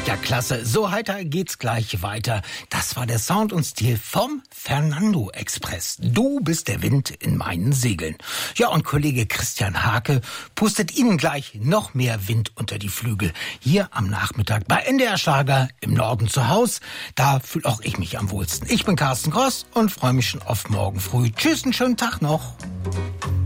Ja, klasse. So heiter geht's gleich weiter. Das war der Sound und Stil vom Fernando Express. Du bist der Wind in meinen Segeln. Ja, und Kollege Christian Hake pustet Ihnen gleich noch mehr Wind unter die Flügel. Hier am Nachmittag bei NDR Schlager im Norden zu Haus. Da fühle auch ich mich am wohlsten. Ich bin Carsten Gross und freue mich schon auf morgen früh. Tschüss, einen schönen Tag noch.